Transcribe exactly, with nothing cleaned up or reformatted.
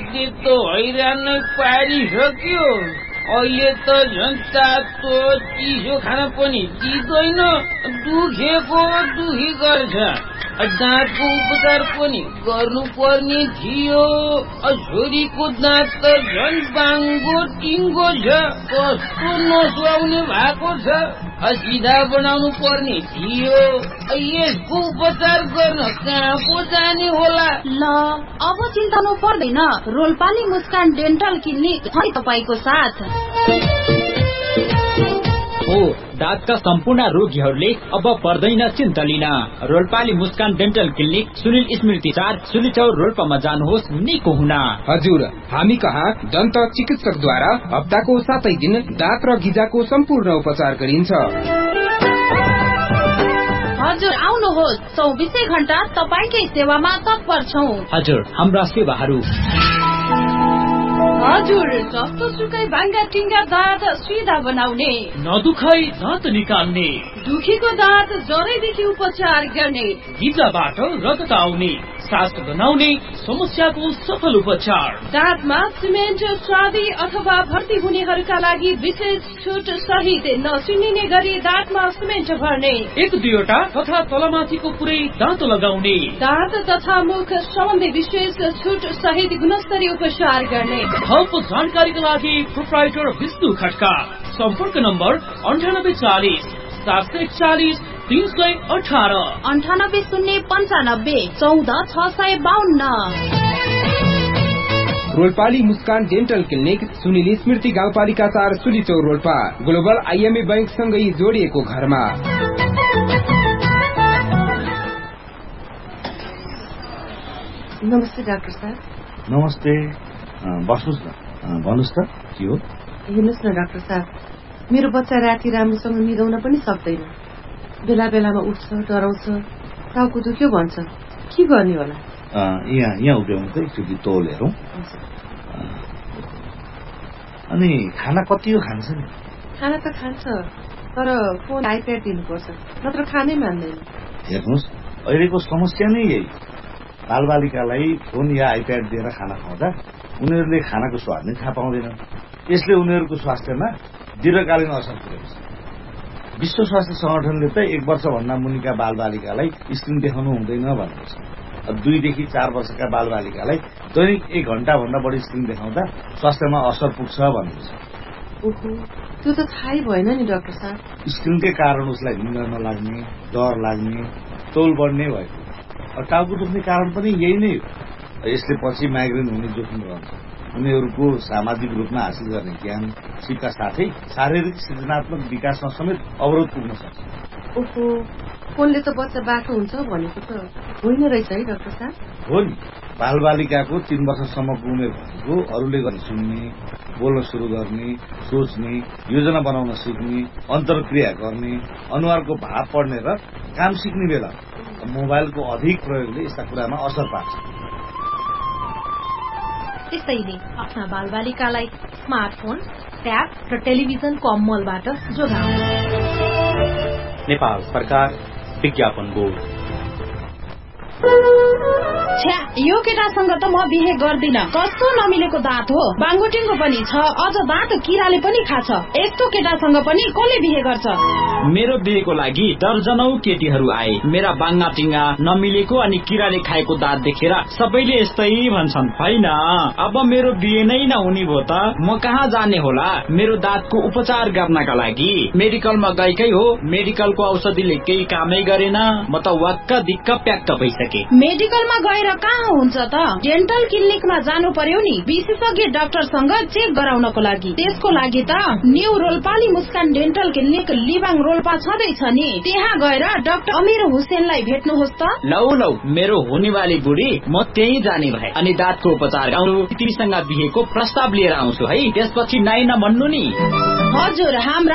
राति त हैरान नै पारिसक्यो। अहिले त झन् तातो चिसो खान पनि दिँदैन, दुखेको दुखी गर्छ। दाँतको उपचार पनि गर्नु पर्ने थियो। छोरीको दाँत त झन् बाङ्गो टिङ्गो छ, कस्तो नसुहाउने भएको छ। सिधा बनाउनु पर्ने थियो। यसको उपचार गर्न कहाँ पो जाने होला? ल अब चिन्तानु पर्दैन, रोल्पाली मुस्कान डेन्टल क्लिनिक छ तपाईको साथ। हो, दाँतका सम्पूर्ण रोगीहरूले अब पर्दैन चिन्ता लिन। रोल्पाली मुस्कान डेन्टल क्लिनिक सुनिल स्मृति चार सुलिचौर रोल्पामा जानुहोस् निको हुन। हजुर, हामी कहाँ दन्त चिकित्सकद्वारा हप्ताको सातै दिन दाँत र गिजाको सम्पूर्ण उपचार गरिन्छ। हजुर आउनुहोस्, चौबिसै घण्टा तपाईकै सेवामा तत्पर छौं। हजुर, हाम्रा सेवाहरू हजुर जस्तो सुकै बाङ्गा टिङ्गा दाँत सिधा बनाउने, नदुखाई दाँत निकाल्ने, दुखीको दाँत जरैदेखि उपचार गर्ने, गिजाबाट रगत आउने, सास बनाउने समस्याको सफल उपचार, दाँतमा सिमेन्ट स्वादी अथवा भर्ती हुनेहरूका लागि विशेष छुट सहित नचिनिने गरी दाँतमा सिमेन्ट भर्ने, एक दुईवटा तथा तलमाथिको पुरै दाँत लगाउने, दाँत तथा मुख सम्बन्धी विशेष छुट सहित गुणस्तरीय उपचार गर्ने। थप जानकारीका लागि प्रोप्राइटर विष्णु खड्का। सम्पर्क नम्बर अन्ठानब्बे चालिस सात सय एकचालिस तीन सय अठार, अन्ठानब्बे शून्य पन्चानब्बे चौध छ सय बाहन्न। रोल्पाली मुस्कान डेन्टल क्लिनिक सुनिल स्मृति गाउँपालिका चार सुलिचौर रोल्पा, ग्लोबल आइएमए बैंक सँगै जोडिएको घरमा। नमस्ते डाक्टर साहब। नमस्ते, बस्नुहोस् न, भन्नुहोस् त के हो? हेर्नुहोस् न डाक्टर साहब, मेरो बच्चा राति राम्रोसँग निदाउन पनि सक्दैन, बेला बेलामा उठ्छ, डराउँछ, टाउको दुख्यो भन्छ, के गर्ने होला? यहाँ यहाँ उभ्याउनु त एकचोटि तौल हेरौँ। अनि खाना कति हो खान्छ नि? खाना त खान्छ, तर फोन आइप्याड दिनुपर्छ, नत्र खानै मान्दैन। हेर्नुहोस्, अहिलेको समस्या नै यही, बालबालिकालाई फोन या आइप्याड दिएर खाना खुवाउँदा उनीहरूले खानाको स्वाद नै थाहा पाउँदैनन्। यसले उनीहरूको स्वास्थ्यमा दीर्घकालीन असर पुर्याउँछ। विश्व स्वास्थ्य संगठनले त एक वर्षभन्दा मुनिका बालबालिकालाई स्क्रिन देखाउनु हुँदैन भनेको छ। दुईदेखि चार वर्षका बालबालिकालाई दैनिक एक घण्टा भन्दा बढी स्क्रिन देखाउँदा स्वास्थ्यमा असर पुग्छ भनेको छ। ओहो, त्यो त थाहै भएन नि डाक्टर साहब। स्क्रिनकै कारण उसलाई निन्द नलाग्ने, डर लाग्ने, तौल बढ्ने भएको, टाउको दुख्ने कारण पनि यही नै हो। यसले पछि माइग्रेन हुने जोखिम रहन्छ। उनीहरूको सामाजिक रूपमा हासिल गर्ने ज्ञान सिपका साथै शारीरिक सृजनात्मक विकासमा समेत अवरोध पुग्न सक्छ। ओहो, फोनले त बच्चा बाटो हुन्छ भनेको त होइन रहेछ है डाक्टर साहब? हो नि, बालबालिकाको तीन वर्षसम्मको उमेर भनेको अरूले गर्ने सुन्ने, बोल्न सुरु गर्ने, सोच्ने, योजना बनाउन सिक्ने, अन्तर्क्रिया गर्ने, अनुहारको भाव पढ्ने र काम सिक्ने बेला। मोबाइलको अधिक प्रयोगले यस्ता कुरामा असर पार्छ। त्यसैले आफ्ना बालबालिकालाई स्मार्टफोन, ट्याब र टेलिभिजनको अमलबाट जोगाउनु। नेपाल सरकार विज्ञापन बोर्ड। छ्या, यो केटासँग त म बिहे गर्दिन, कस्तो नमिलेको दाँत हो, बाङ्गोटिङ्गो पनि छ, अझ दाँत किराले पनि खाछ। यस्तो केटासँग पनि कसले बिहे गर्छ? मेरो बिहेको लागि दर्जनौ केटीहरू आए। मेरा बाङ्गा टिङ्गा नमिलेको अनि किराले खाएको दाँत देखेर सबैले यस्तै भन्छन्। होइन, अब मेरो बिहे नै नहुने भो त म कहाँ जाने होला मेरो दाँतको उपचार गर्नका लागि? मेडिकलमा गएकै हो, मेडिकलको औषधिले केही कामै गरेन, म त वाक्क दिक्क प्याक्क भइसके। मेडिकलमा गएर कहाँ हुन्छ त? डेन्टल क्लिनिकमा जानु पर्यो नि, विशेषज्ञ डाक्टरसँग चेक गराउनको लागि। त्यसको लागि त न्यू रोल्पाली मुस्कान डेन्टल क्लिनिक लिबाङ रोल्पा छँदैछ नि, त्यहाँ गएर डाक्टर अमीर हुसेनलाई भेट्नुहोस् त। लौ लौ, मेरो हुनेवाली बुढी, म त्यही जाने भए अनि दाँतको उपचार गाउनु, तिमीसँग बिहेको प्रस्ताव लिएर आउँछु है, त्यसपछि नाइ नभन्नु नि। हजुर, हाम्रा